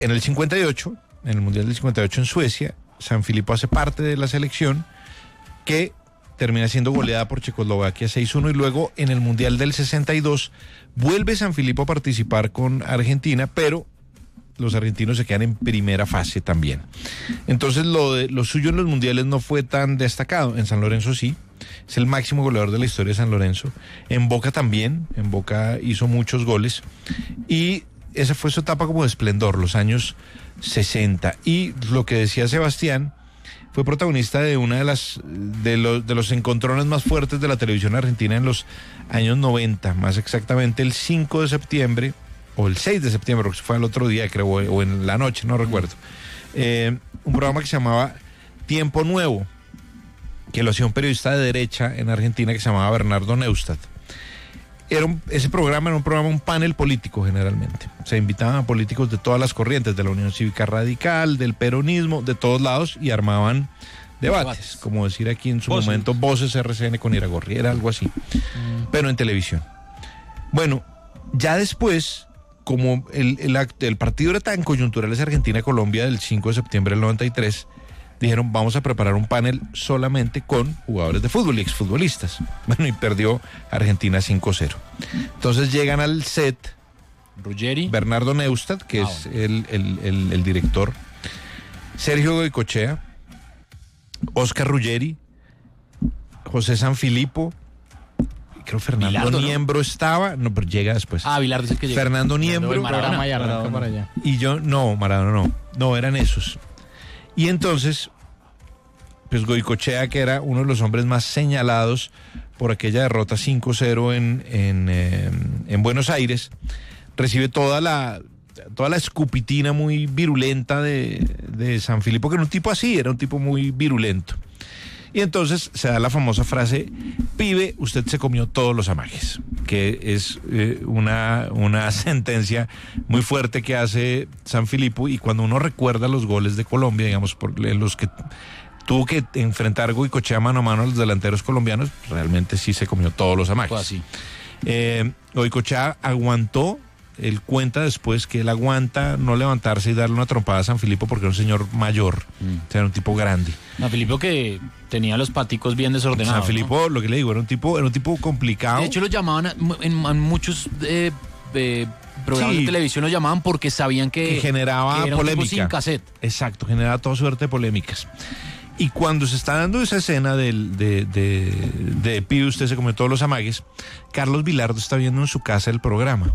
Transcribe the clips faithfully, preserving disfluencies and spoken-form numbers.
en el cincuenta y ocho, en el Mundial del cincuenta y ocho en Suecia, San Filipo hace parte de la selección que termina siendo goleada por Checoslovaquia seis uno, y luego en el Mundial del sesenta y dos vuelve San Filipo a participar con Argentina, pero los argentinos se quedan en primera fase también. Entonces lo, de, lo suyo en los mundiales no fue tan destacado. En San Lorenzo sí, es el máximo goleador de la historia de San Lorenzo. En Boca también, en Boca hizo muchos goles, y esa fue su etapa como de esplendor, los años sesenta. Y lo que decía Sebastián, fue protagonista de una de las de los, de los encontrones más fuertes de la televisión argentina en los años noventa, más exactamente el cinco de septiembre, o el seis de septiembre, porque fue el otro día, creo, o en la noche, no recuerdo. Eh, un programa que se llamaba Tiempo Nuevo, que lo hacía un periodista de derecha en Argentina que se llamaba Bernardo Neustadt. Era un, ese programa era un programa, un panel político generalmente. Se invitaban a políticos de todas las corrientes, de la Unión Cívica Radical, del peronismo, de todos lados, y armaban debates, debates. Como decir aquí en su Voces. momento, Voces R C N con Iragorri, era algo así, mm. pero en televisión. Bueno, ya después, como el, el, el partido era tan coyuntural, es Argentina-Colombia del cinco de septiembre del noventa y tres, dijeron, vamos a preparar un panel solamente con jugadores de fútbol y exfutbolistas. Bueno, y perdió Argentina cinco cero. Entonces llegan al set Ruggeri, Bernardo Neustadt, que ah, es el, el, el, el director, Sergio Goycochea, Oscar Ruggeri, José Sanfilippo, creo Fernando Bilardo, Niembro ¿no? estaba, no, pero llega después. Ah, Bilardo es el que llega. Fernando Niembro. Maradona, y Maradona. Para allá. Y yo, no, Maradona no, no, eran esos. Y entonces, pues Goycochea, que era uno de los hombres más señalados por aquella derrota cinco cero en, en, eh, en Buenos Aires, recibe toda la, toda la escupitina muy virulenta de, de Sanfilippo, que era un tipo así, era un tipo muy virulento. Y entonces se da la famosa frase, pibe, usted se comió todos los amagues, que es eh, una, una sentencia muy fuerte que hace Sanfilippo, y cuando uno recuerda los goles de Colombia, digamos, por los que tuvo que enfrentar Goycochea mano a mano a los delanteros colombianos, realmente sí se comió todos los amagues. Pues así. Eh, Goycochea aguantó. Él cuenta después que él aguanta no levantarse y darle una trompada a Sanfilippo porque era un señor mayor, mm. o sea, era un tipo grande. Sanfilippo que tenía los paticos bien desordenados. Sanfilippo, ¿no? Lo que le digo, era un tipo, era un tipo complicado. De hecho, lo llamaban a, en, en muchos eh, eh, programas sí, de televisión, lo llamaban porque sabían que, que generaba que era polémica. Un tipo sin cassette. Exacto, generaba toda suerte de polémicas. Y cuando se está dando esa escena del, de, de, de, de pibe, usted se comió todos los amagues, Carlos Bilardo está viendo en su casa el programa.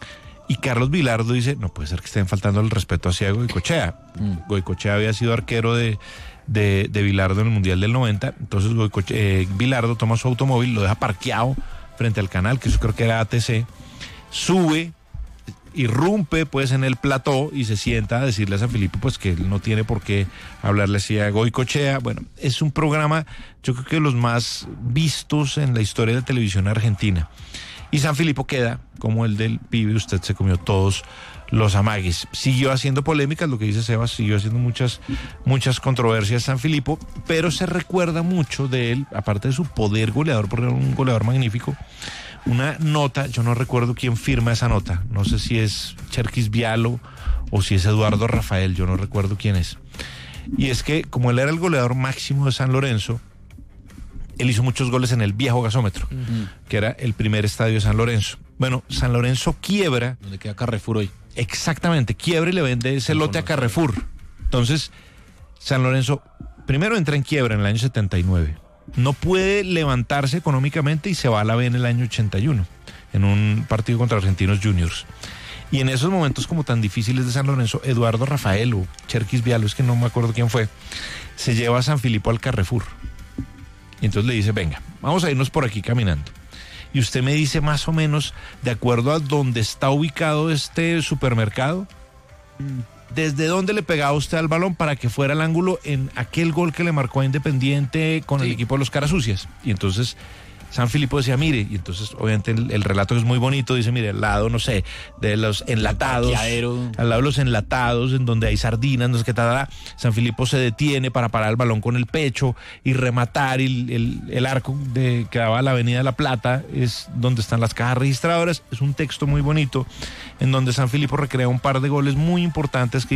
Y Carlos Bilardo dice, no puede ser que estén faltando el respeto hacia Goycochea. Mm. Goycochea había sido arquero de, de, de Bilardo en el Mundial del noventa, entonces eh, Bilardo toma su automóvil, lo deja parqueado frente al canal, que eso creo que era A T C, sube, irrumpe pues en el plató y se sienta a decirle a Sanfilippo pues que él no tiene por qué hablarle así a Goycochea. Bueno, es un programa, yo creo que de los más vistos en la historia de la televisión argentina. Y Sanfilippo queda como el del pibe, usted se comió todos los amagues. Siguió haciendo polémicas, lo que dice Sebas, siguió haciendo muchas, muchas controversias Sanfilippo, pero se recuerda mucho de él, aparte de su poder goleador, porque era un goleador magnífico, una nota, yo no recuerdo quién firma esa nota, no sé si es Cherkis Vialo o si es Eduardo Rafael, yo no recuerdo quién es. Y es que como él era el goleador máximo de San Lorenzo, él hizo muchos goles en el viejo gasómetro, uh-huh. que era el primer estadio de San Lorenzo. Bueno, San Lorenzo quiebra. ¿Dónde queda Carrefour hoy? Exactamente, quiebra y le vende ese no, lote no, a Carrefour. Entonces, San Lorenzo primero entra en quiebra en el año setenta y nueve. No puede levantarse económicamente y se va a la B en el año ochenta y uno, en un partido contra Argentinos Juniors. Y en esos momentos como tan difíciles de San Lorenzo, Eduardo Rafael o Cherkis Vialo, es que no me acuerdo quién fue, se lleva a Sanfilippo al Carrefour. Y entonces le dice, venga, vamos a irnos por aquí caminando. Y usted me dice más o menos, de acuerdo a dónde está ubicado este supermercado, ¿desde dónde le pegaba usted al balón para que fuera al ángulo en aquel gol que le marcó a Independiente con sí. el equipo de los Caras Sucias? Y entonces San Filipo decía, mire, y entonces obviamente el, el relato es muy bonito, dice, mire, al lado, no sé, de los enlatados, al lado de los enlatados, en donde hay sardinas, no sé qué tal, San Filipo se detiene para parar el balón con el pecho y rematar, y el, el arco de, que daba a la Avenida de la Plata es donde están las cajas registradoras. Es un texto muy bonito en donde San Filipo recrea un par de goles muy importantes que